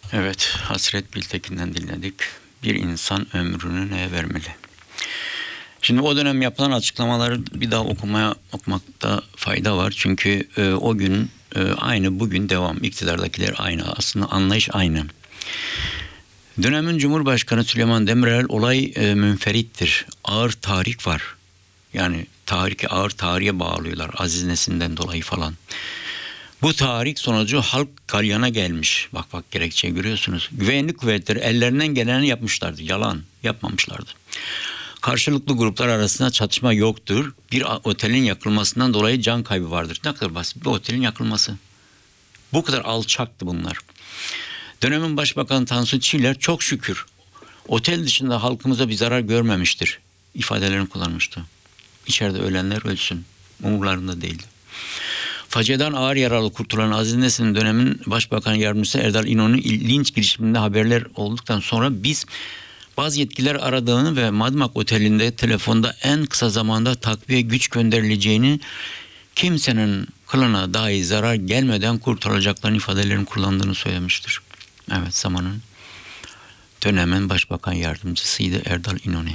Evet, Hasret Biltekin'den dinledik. Bir insan ömrünü neye vermeli? Şimdi o dönem yapılan açıklamaları bir daha okumakta fayda var. Çünkü o gün aynı, bugün devam. İktidardakiler aynı. Aslında anlayış aynı. Dönemin Cumhurbaşkanı Süleyman Demirel olay münferittir. Ağır tahrik var. Yani ağır tarihe bağlıyorlar. Aziz Nesin'den dolayı falan. Bu tahrik sonucu halk galyana gelmiş. Bak gerekçeyi görüyorsunuz. Güvenlik kuvvetleri ellerinden geleni yapmışlardı. Yalan yapmamışlardı. Karşılıklı gruplar arasında çatışma yoktur. Bir otelin yakılmasından dolayı can kaybı vardır. Ne kadar basit bir otelin yakılması. Bu kadar alçaktı bunlar. Dönemin Başbakanı Tansu Çiller çok şükür otel dışında halkımıza bir zarar görmemiştir ifadelerini kullanmıştı. İçeride ölenler ölsün. Umurlarında değildi. Faciadan ağır yaralı kurtulan Aziz Nesin'in dönemin Başbakan Yardımcısı Erdal İnönü'nün linç girişiminde haberler olduktan sonra biz bazı yetkililer aradığını ve Madımak Oteli'nde telefonda en kısa zamanda takviye güç gönderileceğini, kimsenin kılına dahi zarar gelmeden kurtarılacaklarını ifadelerini kullandığını söylemiştir. Evet, zamanın dönemin Başbakan Yardımcısıydı Erdal İnönü.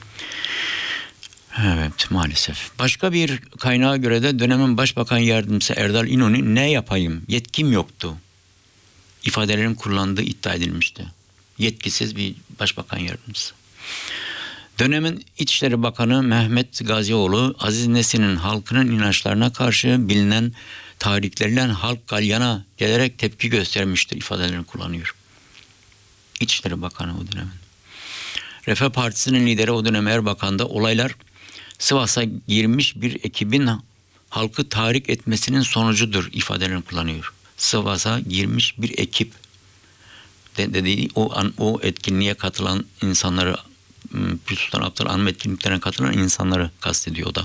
Evet, maalesef. Başka bir kaynağa göre de dönemin Başbakan Yardımcısı Erdal İnönü ne yapayım, yetkim yoktu ifadelerin kullandığı iddia edilmişti. Yetkisiz bir Başbakan Yardımcısı. Dönemin İçişleri Bakanı Mehmet Gazioğlu, Aziz Nesin'in halkının inançlarına karşı bilinen tahrikleriyle halk galyana gelerek tepki göstermiştir ifadelerini kullanıyor. İçişleri Bakanı o dönemin. Refah Partisi'nin lideri o dönem Erbakan'da olaylar Sivas'a girmiş bir ekibin halkı tahrik etmesinin sonucudur ifadelerini kullanıyor. Sivas'a girmiş bir ekip dediği o etkinliğe katılan insanları, Pir Sultan Abdal Anma etkinliklerine katılan insanları kastediyor o da.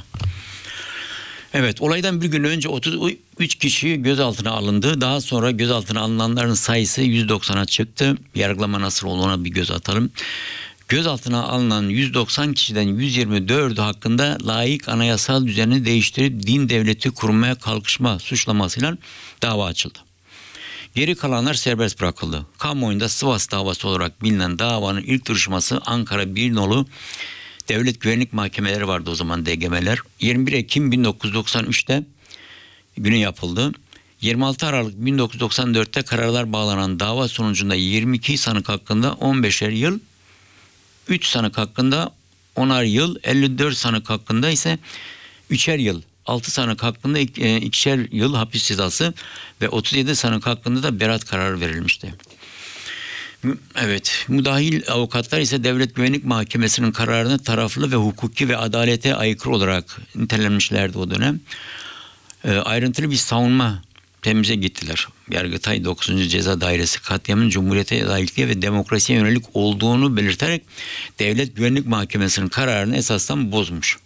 Evet, olaydan bir gün önce 33 kişi gözaltına alındı. Daha sonra gözaltına alınanların sayısı 190'a çıktı. Yargılama nasıl olduğuna bir göz atalım. Gözaltına alınan 190 kişiden 124'ü hakkında layık anayasal düzeni değiştirip din devleti kurmaya kalkışma suçlamasıyla dava açıldı. Geri kalanlar serbest bırakıldı. Kamuoyunda Sivas davası olarak bilinen davanın ilk duruşması Ankara 1 nolu Devlet Güvenlik Mahkemeleri vardı o zaman, DGM'ler. 21 Ekim 1993'te günü yapıldı. 26 Aralık 1994'te kararlar bağlanan dava sonucunda 22 sanık hakkında 15'er yıl, 3 sanık hakkında 10'ar yıl, 54 sanık hakkında ise 3'er yıl, 6 sanık hakkında 2'şer yıl hapis cezası ve 37 sanık hakkında da beraat kararı verilmişti. Evet, müdahil avukatlar ise Devlet Güvenlik Mahkemesi'nin kararını taraflı ve hukuki ve adalete aykırı olarak nitelenmişlerdi o dönem. Ayrıntılı bir savunma temize gittiler. Yargıtay 9. Ceza Dairesi katliamın Cumhuriyete, layıklığa ve demokrasiye yönelik olduğunu belirterek Devlet Güvenlik Mahkemesi'nin kararını esasdan bozmuş.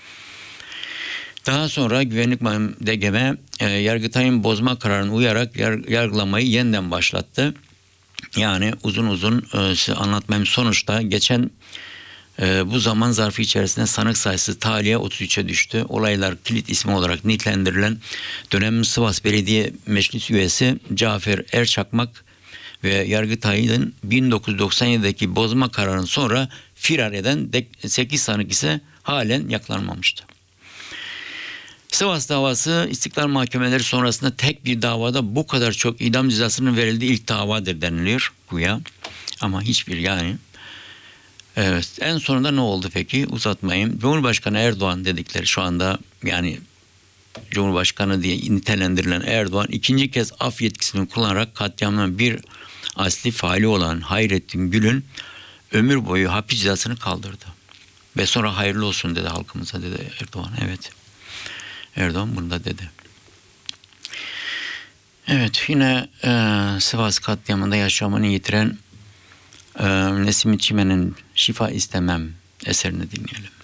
Daha sonra Güvenlik DGM Yargıtay'ın bozma kararına uyarak yargılamayı yeniden başlattı. Yani uzun size anlatmayayım. Sonuçta geçen bu zaman zarfı içerisinde sanık sayısı taliye 33'e düştü. Olaylar kilit ismi olarak nitelendirilen dönemin Sivas Belediye Meclis üyesi Cafer Erçakmak ve Yargıtay'ın 1997'deki bozma kararının sonra firar eden 8 sanık ise halen yakalanmamıştı. Sivas davası İstiklal Mahkemeleri sonrasında tek bir davada bu kadar çok idam cezasının verildiği ilk davadır deniliyor güya. Ama hiçbir yani. Evet, en sonunda ne oldu peki? Uzatmayayım. Cumhurbaşkanı Erdoğan dedikleri şu anda yani Cumhurbaşkanı diye nitelendirilen Erdoğan ikinci kez af yetkisini kullanarak katliamdan bir asli faali olan Hayrettin Gül'ün ömür boyu hapis cezasını kaldırdı. Ve sonra hayırlı olsun dedi halkımıza, dedi Erdoğan. Evet. Erdoğan bunu da dedi. Evet, yine Sivas katliamında yaşamını yitiren Nesim İçimen'in Şifa İstemem eserini dinleyelim.